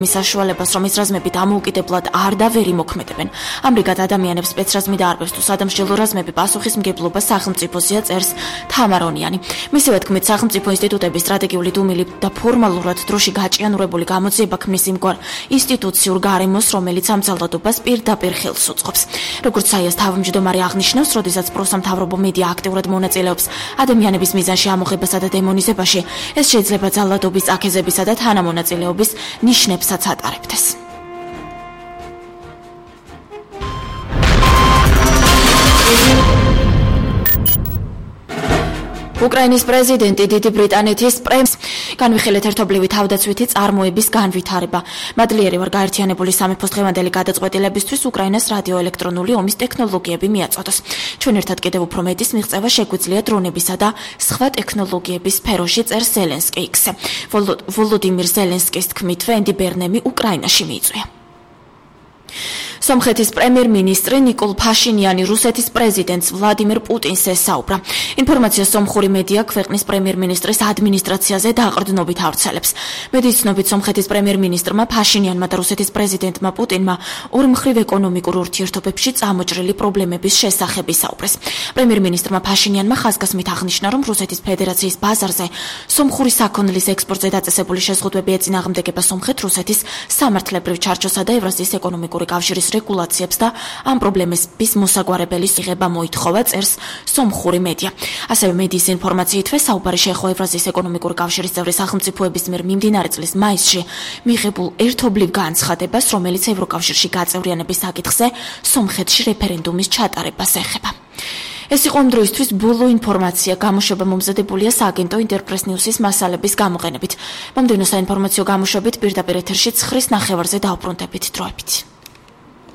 საშუალებას, რომ ეს რაზმები დამოუკიდებლად არ და ვერ იმოქმედებენ. ამრიგად ადამიანებს სპეცრაზმი დაარბევს თუ სადამსჯელო რაზმები პასუხისმგებლობას სახელმწიფოსია წერს თამარონიანი. მისივე თქმით, სახელმწიფო ინსტიტუტების სტრატეგიული დუმილი და ფორმალურად დროში გაჭიანურებული გამოძიება ქმნის იმგვარ ინსტიტუციურ გარემოს, რომელიც ამ ძალადობას პირდაპირ ხელს უწყობს. როგორც საიას თავმჯდომარე აღნიშნავს, როდესაც პროსამთავრობო მედია აქტიურად მონაწილეობს ადამიანების მიზანში ამოღებასა და დემონიზებაში, ეს შეიძლება ძალადობის წაქეზებისა და თანამონაწილეობის ნიშნებს ატარებდეს. უკრაინის პრეზიდენტი დიდი ბრიტანეთის პრემს განვიხილეთ ერთობლივი თავდაცვითი წარმოების განვითარება. მადლიერი ვარ გაერთიანებული სამეფოს დღევანდელი გადაწყვეტილებისთვის უკრაინას რადიოელექტრონული ომის ტექნოლოგიები მიაწოდოს. ჩვენ ერთად კიდევ უფრო მეტის მიღწევა შეგვიძლია დრონებისა და სხვა ტექნოლოგიების სფეროში წერს ზელენსკი X-ზე. ვოლოდიმირ ზელენსკის თქმით, ვენდი ბერნემი უკრაინაში მიიწვია. სომხეთის პრემიერ-მინისტრი ნიკოლ ფაშინიანი რუსეთის პრეზიდენტს ვლადიმირ პუტინს ესაუბრა. ინფორმაცია სომხური მედია ქვეყნის პრემიერ-მინისტრის ადმინისტრაციაზე დაყრდნობით ავრცელებს. მედიის ცნობით, სომხეთის პრემიერ-მინისტრმა ფაშინიანმა და რუსეთის პრეზიდენტმა პუტინმა ორმხრივ ეკონომიკურ ურთიერთობებში წამოჭრილი პრობლემების შესახებ ისაუბრეს. პრემიერ-მინისტრმა ფაშინიანმა ხაზგასმით აღნიშნა, რომ რუსეთის ფედერაციის ბაზარზე სომხური საქონლის ექსპორტზე დაწესებული შეზღუდვები ეწინააღმდეგება სომხეთ-რუსეთის სამართლებრივ ჩარჩოსა და ევრაზიის ეკონომიკური კავშირის რეგულაციებს და ამ პრობლემების მოსაგვარებელის იღება მოითხოვა, წერს სომხური მედია. ასევე მედიის ინფორმაციითვე საუბარი შეეხო ევრაზიის ეკონომიკური კავშირის წევრი სახელმწიფოების მიერ მიმდინარე წლის მაისში მიღებულ ერთობლივ განცხადებას, რომელიც ევროკავშირში გაწევრიანების საკითხზე სომხეთში რეფერენდუმის ჩატარებას ეხება. ეს იყო ამ დროისთვის ბოლო ინფორმაცია. გამოშვება მომზადებულია სააგენტო ინტერპრეს ნიუსის მასალების გამოყენებით. მომდევნო საინფორმაციო გამოშვებით პირდაპირ ეთერში 9:30-ზე დავბრუნდებით დროებით.